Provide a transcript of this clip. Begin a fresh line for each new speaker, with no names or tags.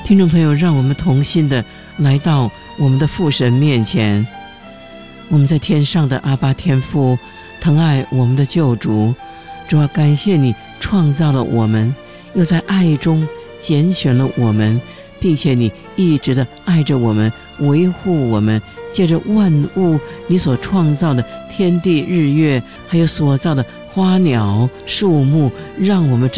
听众朋友，让我们同心的来到我们的父神面前。我们在天上的阿爸天父，疼爱我们的救主，主要感谢你创造了我们，又在爱中拣选了我们，并且你一直的爱着我们，维护我们，借着万物你所创造的天地日月，还有所造的花鸟树木，让我们